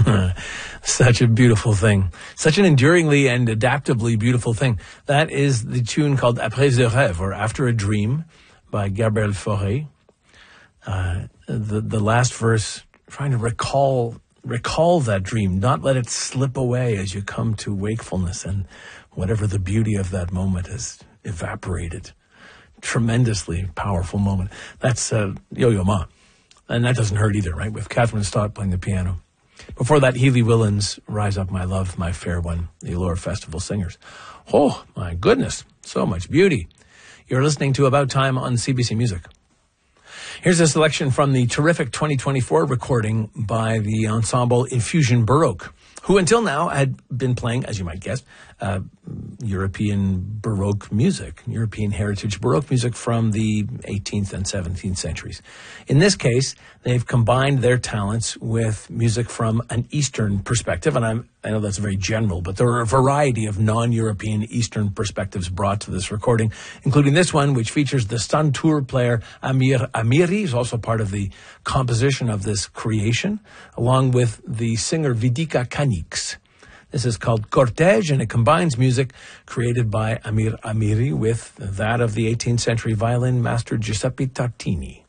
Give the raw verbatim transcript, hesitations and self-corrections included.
Such a beautiful thing. Such an enduringly and adaptably beautiful thing. That is the tune called Après un rêve, or After a Dream, by Gabriel Fauré. Uh, the, the last verse, trying to recall recall that dream, not let it slip away as you come to wakefulness and whatever the beauty of that moment has evaporated. Tremendously powerful moment. That's uh, Yo-Yo Ma. And that doesn't hurt either, right? With Catherine Stott playing the piano. Before that, Healy Willin's Rise Up My Love, My Fair One, the Allure Festival Singers. Oh, my goodness. So much beauty. You're listening to About Time on C B C Music. Here's a selection from the terrific twenty twenty-four recording by the ensemble Infusion Baroque, who until now had been playing, as you might guess, uh, European Baroque music, European heritage Baroque music from the eighteenth and seventeenth centuries. In this case, they've combined their talents with music from an Eastern perspective, and I'm, I know that's very general, but there are a variety of non-European Eastern perspectives brought to this recording, including this one, which features the Santour player Amir Amiri, who's also part of the composition of this creation, along with the singer Vidika Kanix. This is called Cortège, and it combines music created by Amir Amiri with that of the eighteenth century violin master Giuseppe Tartini.